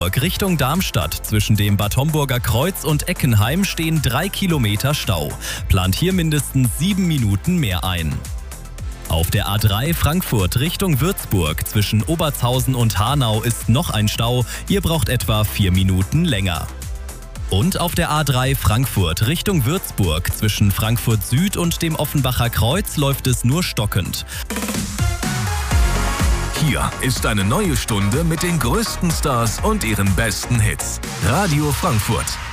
Richtung Darmstadt zwischen dem Bad Homburger Kreuz und Eckenheim stehen 3 Kilometer Stau. Plant hier mindestens 7 Minuten mehr ein. Auf der A3 Frankfurt Richtung Würzburg zwischen Obertshausen und Hanau ist noch ein Stau. Ihr braucht etwa 4 Minuten länger. Und auf der A3 Frankfurt Richtung Würzburg zwischen Frankfurt Süd und dem Offenbacher Kreuz läuft es nur stockend. Hier ist eine neue Stunde mit den größten Stars und ihren besten Hits. Radio Frankfurt.